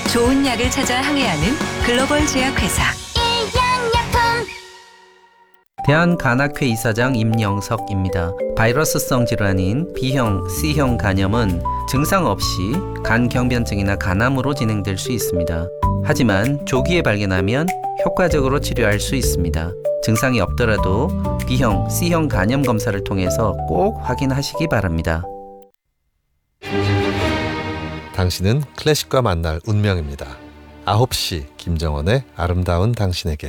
좋은 약을 찾아 항해하는 글로벌 제약회사. 대한간학회 이사장 임영석입니다. 바이러스성 질환인 B형, C형 간염은 증상 없이 간경변증이나 간암으로 진행될 수 있습니다. 하지만 조기에 발견하면 효과적으로 치료할 수 있습니다. 증상이 없더라도 B형, C형 간염 검사를 통해서 꼭 확인하시기 바랍니다. 당신은 클래식과 만날 운명입니다. 9시 김정원의 아름다운 당신에게.